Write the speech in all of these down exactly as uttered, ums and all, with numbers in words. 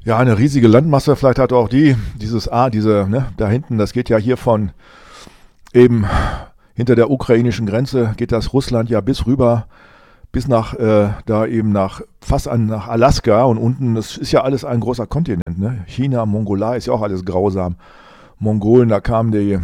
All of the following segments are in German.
Ja, eine riesige Landmasse, vielleicht hat auch die, dieses A, diese, ne, da hinten, das geht ja hier von eben hinter der ukrainischen Grenze, geht das Russland ja bis rüber, bis nach, äh, da eben nach, fast an, nach Alaska und unten, das ist ja alles ein großer Kontinent, ne? China, Mongolei ist ja auch alles grausam. Mongolen, da kamen die,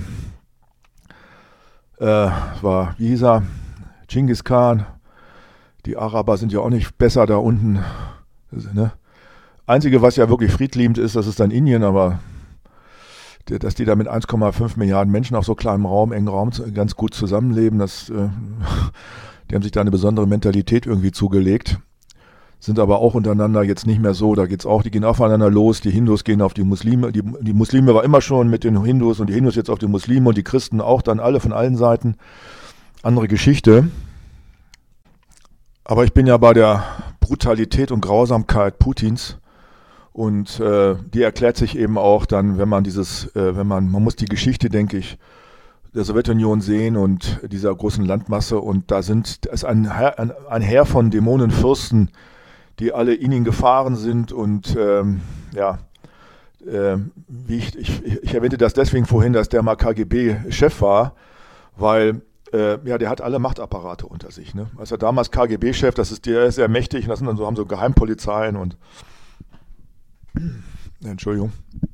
äh, war, wie hieß er, Genghis Khan, die Araber sind ja auch nicht besser da unten, ne? Einzige, was ja wirklich friedliebend ist, das ist dann Indien, aber die- dass die da mit eins Komma fünf Milliarden Menschen auf so kleinem Raum, engen Raum zu- ganz gut zusammenleben, das, äh, die haben sich da eine besondere Mentalität irgendwie zugelegt, sind aber auch untereinander jetzt nicht mehr so, da geht's auch, die gehen aufeinander los, die Hindus gehen auf die Muslime, die, die Muslime war immer schon mit den Hindus und die Hindus jetzt auf die Muslime und die Christen auch dann alle von allen Seiten. Andere Geschichte. Aber ich bin ja bei der Brutalität und Grausamkeit Putins. Und äh, die erklärt sich eben auch dann, wenn man dieses, äh, wenn man, man muss die Geschichte, denke ich, der Sowjetunion sehen und dieser großen Landmasse. Und da sind, da ist ein Heer, ein, ein Heer von Dämonenfürsten, die alle in ihn gefahren sind. Und ähm, ja, äh, wie ich, ich, ich erwähnte das deswegen vorhin, dass der mal K G B-Chef war, weil äh, ja, der hat alle Machtapparate unter sich. Ne? Also damals K G B-Chef, das ist der ist sehr mächtig, und das sind dann so, haben so Geheimpolizeien und Entschuldigung.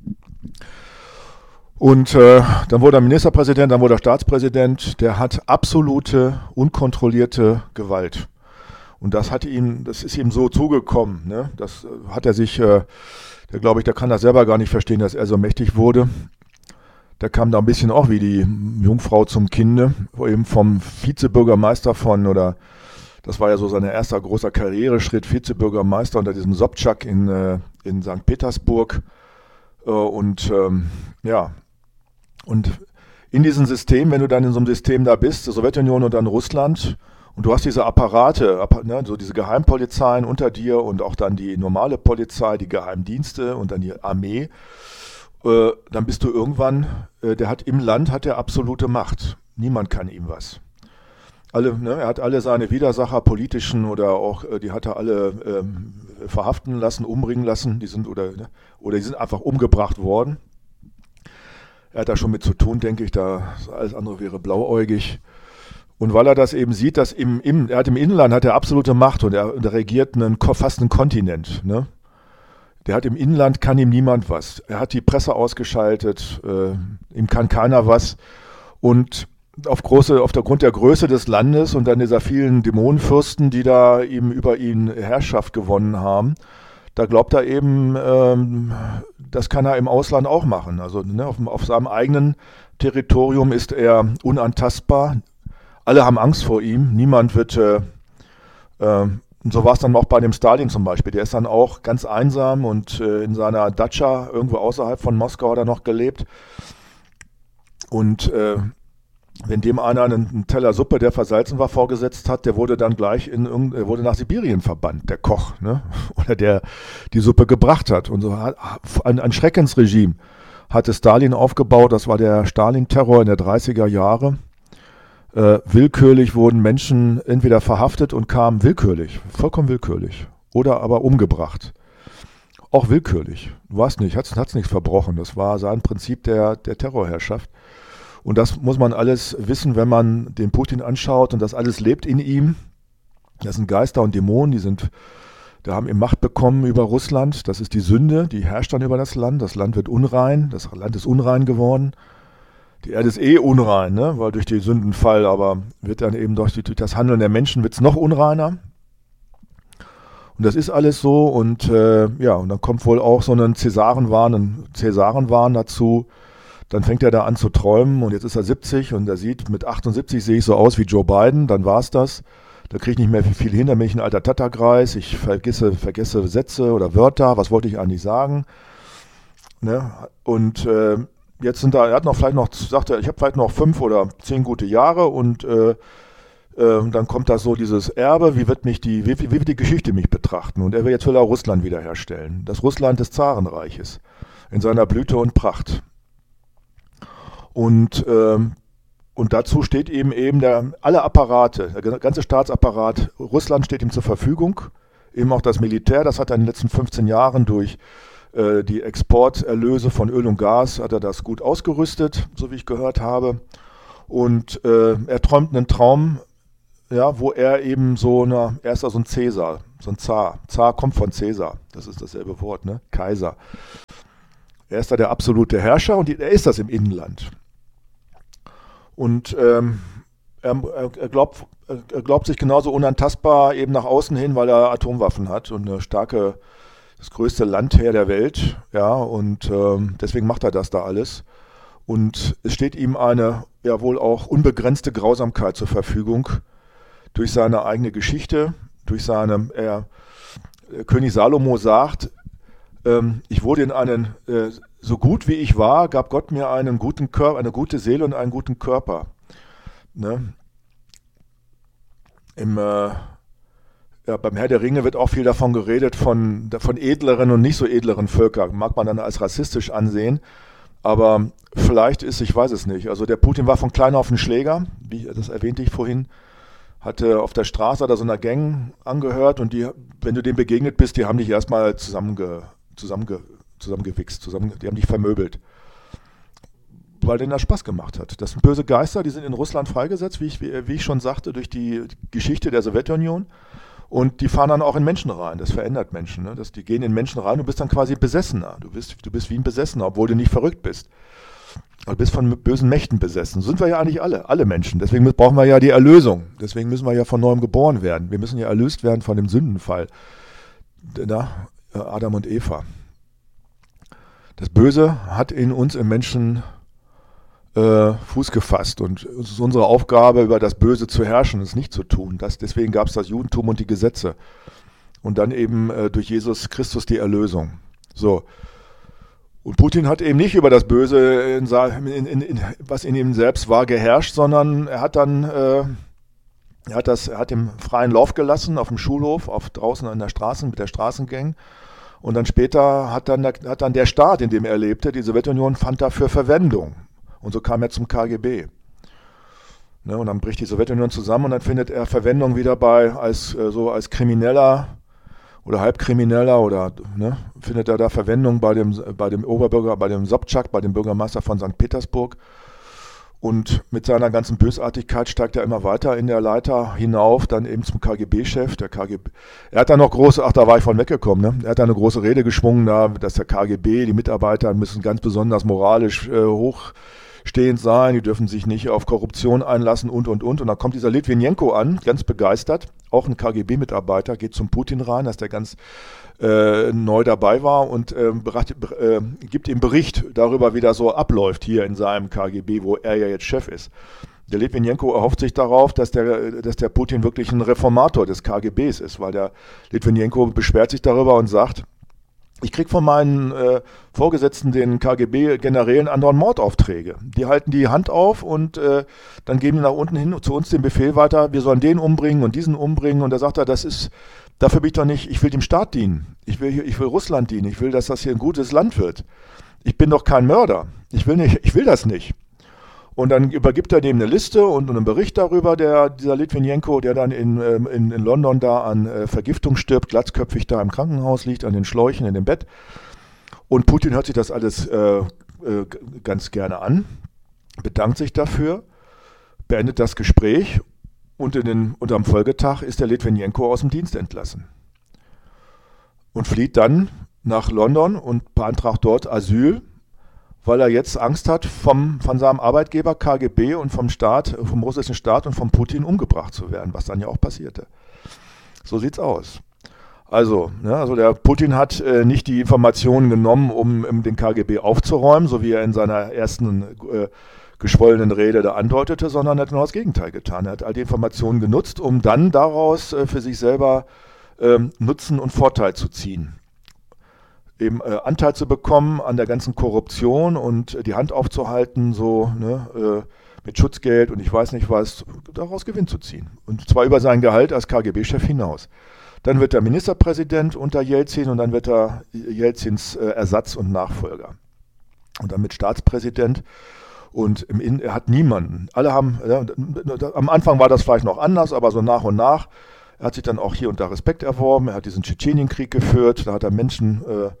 Und äh, dann wurde er Ministerpräsident, dann wurde er Staatspräsident. Der hat absolute, unkontrollierte Gewalt. Und das hat ihm, das ist ihm so zugekommen. Ne? Das äh, hat er sich, äh, der glaube ich, der kann das selber gar nicht verstehen, dass er so mächtig wurde. Der kam da ein bisschen auch wie die Jungfrau zum Kinde, wo eben vom Vizebürgermeister von, oder das war ja so sein erster großer Karriereschritt, Vizebürgermeister unter diesem Sobtschak in, äh, in Sankt Petersburg. Äh, und ähm, ja, und in diesem System, wenn du dann in so einem System da bist, die Sowjetunion und dann Russland, und du hast diese Apparate, Appa- ne, so diese Geheimpolizeien unter dir und auch dann die normale Polizei, die Geheimdienste und dann die Armee, äh, dann bist du irgendwann, äh, der hat im Land hat er absolute Macht. Niemand kann ihm was. Alle, ne, er hat alle seine Widersacher, politischen oder auch, äh, die hat er alle ähm, verhaften lassen, umbringen lassen, die sind oder, ne, oder die sind einfach umgebracht worden. Er hat da schon mit zu tun, denke ich, da alles andere wäre blauäugig. Und weil er das eben sieht, dass im, im, er hat im Inland hat er absolute Macht und er, und er regiert einen, Ko- fast einen Kontinent. Ne? Der hat im Inland, kann ihm niemand was. Er hat die Presse ausgeschaltet, äh, ihm kann keiner was. Und auf große, auf der Grund der Größe des Landes und dann dieser vielen Dämonenfürsten, die da eben über ihn Herrschaft gewonnen haben, da glaubt er eben, ähm, das kann er im Ausland auch machen. Also ne, auf, auf seinem eigenen Territorium ist er unantastbar. Alle haben Angst vor ihm. Niemand wird, äh, äh, und so war es dann auch bei dem Stalin zum Beispiel. Der ist dann auch ganz einsam und äh, in seiner Datscha irgendwo außerhalb von Moskau hat er noch gelebt. Und äh, wenn dem einer einen, einen Teller Suppe, der versalzen war, vorgesetzt hat, der wurde dann gleich in irgend- er wurde nach Sibirien verbannt, der Koch, ne? Oder der die Suppe gebracht hat. Und so hat ein, ein Schreckensregime hatte Stalin aufgebaut. Das war der Stalin-Terror in der dreißiger Jahre. Äh, willkürlich wurden Menschen entweder verhaftet und kamen willkürlich, vollkommen willkürlich, oder aber umgebracht. Auch willkürlich. Du weißt nicht, hat es nichts verbrochen. Das war sein Prinzip der, der Terrorherrschaft. Und das muss man alles wissen, wenn man den Putin anschaut, und das alles lebt in ihm. Das sind Geister und Dämonen, die sind, die haben ihm Macht bekommen über Russland. Das ist die Sünde, die herrscht dann über das Land. Das Land wird unrein, das Land ist unrein geworden. Die Erde ist eh unrein, ne? Weil durch den Sündenfall, aber wird dann eben durch, die, durch das Handeln der Menschen wird es noch unreiner. Und das ist alles so, und äh, ja, und dann kommt wohl auch so ein Cäsarenwahn, ein Cäsarenwahn dazu. Dann fängt er da an zu träumen, und jetzt ist er siebzig und er sieht, mit achtundsiebzig sehe ich so aus wie Joe Biden, dann war es das. Da kriege ich nicht mehr viel hin, dann bin ich ein alter Tattergreis, ich vergesse, vergesse Sätze oder Wörter, was wollte ich eigentlich sagen. Ne? Und äh, jetzt sind da, er hat noch vielleicht noch, sagt er, ich habe vielleicht noch fünf oder zehn gute Jahre, und äh, äh, dann kommt da so dieses Erbe, wie wird mich die, wie, wie wird die Geschichte mich betrachten? Und er will jetzt will er Russland wiederherstellen, das Russland des Zarenreiches, in seiner Blüte und Pracht. Und, ähm, und dazu steht eben eben der, alle Apparate, der ganze Staatsapparat, Russland steht ihm zur Verfügung, eben auch das Militär, das hat er in den letzten fünfzehn Jahren durch äh, die Exporterlöse von Öl und Gas, hat er das gut ausgerüstet, so wie ich gehört habe. Und äh, er träumt einen Traum, ja, wo er eben so, eine, er ist da so ein Cäsar, so ein Zar. Zar kommt von Cäsar, das ist dasselbe Wort, ne? Kaiser. Er ist da der absolute Herrscher und er ist das im Innenland. Und ähm, er, er, glaubt, er glaubt sich genauso unantastbar eben nach außen hin, weil er Atomwaffen hat und eine starke, das größte Landheer der Welt. Ja, und ähm, deswegen macht er das da alles. Und es steht ihm eine ja wohl auch unbegrenzte Grausamkeit zur Verfügung durch seine eigene Geschichte, durch seine, er, König Salomo sagt, ähm, ich wurde in einen, äh, so gut wie ich war, gab Gott mir einen guten Körper, eine gute Seele und einen guten Körper. Ne? Im, äh, ja, beim Herr der Ringe wird auch viel davon geredet, von, von edleren und nicht so edleren Völkern. Mag man dann als rassistisch ansehen, aber vielleicht ist, ich weiß es nicht. Also der Putin war von klein auf ein Schläger, wie das erwähnte ich vorhin, hatte auf der Straße da so einer Gang angehört und die, wenn du dem begegnet bist, die haben dich erstmal zusammenge, zusammenge, zusammengewichst, zusammen, die haben dich vermöbelt. Weil denen das Spaß gemacht hat. Das sind böse Geister, die sind in Russland freigesetzt, wie ich, wie, wie ich schon sagte, durch die Geschichte der Sowjetunion. Und die fahren dann auch in Menschen rein. Das verändert Menschen. Ne? Das, die gehen in Menschen rein, du bist dann quasi Besessener. Du bist, du bist wie ein Besessener, obwohl du nicht verrückt bist. Du bist von bösen Mächten besessen. So sind wir ja eigentlich alle, alle Menschen. Deswegen brauchen wir ja die Erlösung. Deswegen müssen wir ja von neuem geboren werden. Wir müssen ja erlöst werden von dem Sündenfall. Na, Adam und Eva. Das Böse hat in uns im Menschen äh, Fuß gefasst. Und es ist unsere Aufgabe, über das Böse zu herrschen, es nicht zu tun. Das, deswegen gab es das Judentum und die Gesetze. Und dann eben äh, durch Jesus Christus die Erlösung. So. Und Putin hat eben nicht über das Böse, in, in, in, in, was in ihm selbst war, geherrscht, sondern er hat dann, äh, er hat das, er hat dem freien Lauf gelassen auf dem Schulhof, auf draußen an der Straße mit der Straßengang. Und dann später hat dann, hat dann der Staat, in dem er lebte, die Sowjetunion, fand dafür Verwendung. Und so kam er zum K G B. Ne, und dann bricht die Sowjetunion zusammen und dann findet er Verwendung wieder bei als äh, so als Krimineller oder Halbkrimineller oder ne, findet er da Verwendung bei dem, bei dem Oberbürger, bei dem Sobtschak, bei dem Bürgermeister von Sankt Petersburg. Und mit seiner ganzen Bösartigkeit steigt er immer weiter in der Leiter hinauf, dann eben zum K G B-Chef. Der K G B. Er hat dann noch große, ach, da war ich von weggekommen, ne? Er hat da eine große Rede geschwungen, da, dass der K G B, die Mitarbeiter müssen ganz besonders moralisch äh, hochstehend sein, die dürfen sich nicht auf Korruption einlassen und, und, und. Und dann kommt dieser Litwinenko an, ganz begeistert, auch ein K G B-Mitarbeiter, geht zum Putin rein, dass der ganz äh, neu dabei war und äh, berat, äh, gibt ihm Bericht darüber, wie das so abläuft hier in seinem K G B, wo er ja jetzt Chef ist. Der Litwinenko erhofft sich darauf, dass der, dass der Putin wirklich ein Reformator des K G Bs ist, weil der Litwinenko beschwert sich darüber und sagt, ich kriege von meinen äh, Vorgesetzten, den K G B-Generälen, andauernd Mordaufträge. Die halten die Hand auf und äh, dann geben die nach unten hin zu uns den Befehl weiter, wir sollen den umbringen und diesen umbringen. Und da sagt er, das ist, dafür bin ich doch nicht, ich will dem Staat dienen. Ich will, ich will Russland dienen. Ich will, dass das hier ein gutes Land wird. Ich bin doch kein Mörder. Ich will nicht, ich will das nicht. Und dann übergibt er dem eine Liste und einen Bericht darüber, der, dieser Litwinenko, der dann in, in, in London da an äh, Vergiftung stirbt, glatzköpfig da im Krankenhaus liegt, an den Schläuchen in dem Bett. Und Putin hört sich das alles äh, äh, ganz gerne an, bedankt sich dafür, beendet das Gespräch und, in den, und am Folgetag ist der Litwinenko aus dem Dienst entlassen. Und flieht dann nach London und beantragt dort Asyl, weil er jetzt Angst hat, vom, von seinem Arbeitgeber K G B und vom Staat, vom russischen Staat und vom Putin umgebracht zu werden, was dann ja auch passierte. So sieht's aus. Also, ne, also der Putin hat äh, nicht die Informationen genommen, um, um den K G B aufzuräumen, so wie er in seiner ersten äh, geschwollenen Rede da andeutete, sondern er hat genau das Gegenteil getan. Er hat all die Informationen genutzt, um dann daraus äh, für sich selber äh, Nutzen und Vorteil zu ziehen. Eben äh, Anteil zu bekommen an der ganzen Korruption und äh, die Hand aufzuhalten, so ne, äh, mit Schutzgeld und ich weiß nicht was, daraus Gewinn zu ziehen. Und zwar über sein Gehalt als K G B-Chef hinaus. Dann wird er Ministerpräsident unter Jelzin und dann wird er Jelzins äh, Ersatz und Nachfolger. Und damit Staatspräsident. Und im In- er hat niemanden. Alle haben, äh, am Anfang war das vielleicht noch anders, aber so nach und nach. Er hat sich dann auch hier und da Respekt erworben. Er hat diesen Tschetschenienkrieg geführt. Da hat er Menschen äh,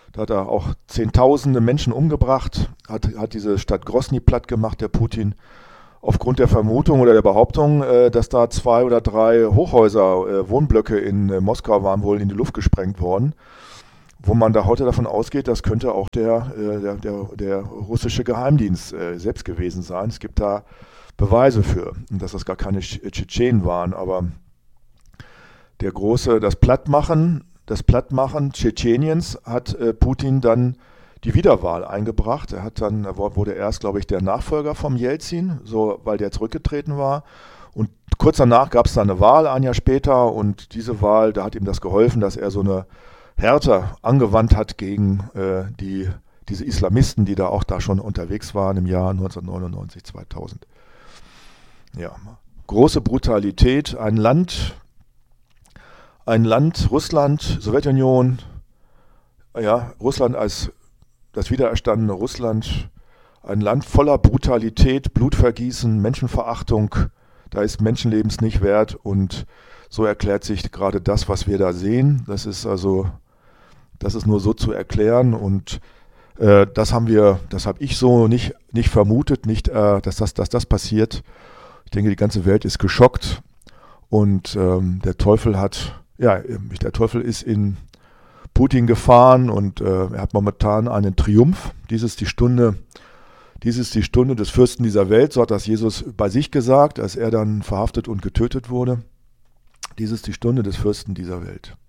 Da hat er auch Zehntausende Menschen umgebracht, hat, hat diese Stadt Grosny platt gemacht, der Putin, aufgrund der Vermutung oder der Behauptung, äh, dass da zwei oder drei Hochhäuser, äh, Wohnblöcke in äh, Moskau waren wohl in die Luft gesprengt worden, wo man da heute davon ausgeht, das könnte auch der, äh, der, der, der russische Geheimdienst äh, selbst gewesen sein. Es gibt da Beweise für, dass das gar keine Tschetschenen waren, aber der große, das Plattmachen, das Plattmachen Tschetscheniens hat äh, Putin dann die Wiederwahl eingebracht. Er hat dann, er wurde erst, glaube ich, der Nachfolger vom Jelzin, so, weil der zurückgetreten war. Und kurz danach gab es dann eine Wahl, ein Jahr später, und diese Wahl, da hat ihm das geholfen, dass er so eine Härte angewandt hat gegen äh, die, diese Islamisten, die da auch da schon unterwegs waren im Jahr neunzehnhundertneunundneunzig, zweitausend. Ja, große Brutalität, ein Land, ein Land, Russland, Sowjetunion, ja, Russland als das wiedererstandene Russland, ein Land voller Brutalität, Blutvergießen, Menschenverachtung, da ist Menschenlebens nicht wert, und so erklärt sich gerade das, was wir da sehen. Das ist also, das ist nur so zu erklären, und äh, das haben wir, das habe ich so nicht, nicht vermutet, nicht, äh, dass, das, dass das passiert. Ich denke, die ganze Welt ist geschockt, und ähm, der Teufel hat, ja, der Teufel ist in Putin gefahren, und äh, er hat momentan einen Triumph. Dies ist die Stunde, dies ist die Stunde des Fürsten dieser Welt, so hat das Jesus bei sich gesagt, als er dann verhaftet und getötet wurde. Dies ist die Stunde des Fürsten dieser Welt.